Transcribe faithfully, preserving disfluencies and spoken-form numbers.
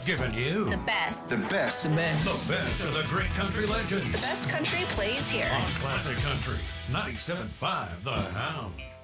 Giving you The best. The best. The best. the best of the great country legends The best country plays here. on Classic Country ninety-seven point five The Hound.